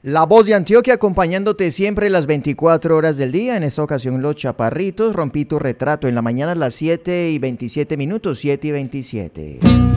La Voz de Antioquia acompañándote siempre las 24 horas del día. En esta ocasión Los Chaparritos. Rompí tu retrato en la mañana a las 7:27, 7:27.